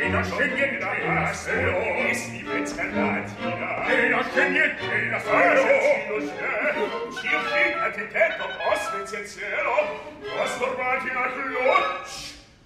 la scegliente la solo si pensa latina e la scegliente la solo ci ficcate tempo osvezia cielo ostormati la clo